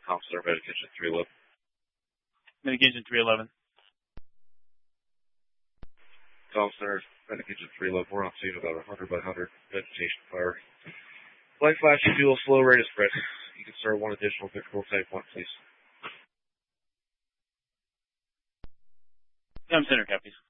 Tom Center, Medication 311. Medication 311. Tom Center, Medication 311. We're on scene about 100 by 100 vegetation fire. Light flashing, fuel, slow rate of spread. You can start one additional vehicle type 1, please. Tom Center, copies.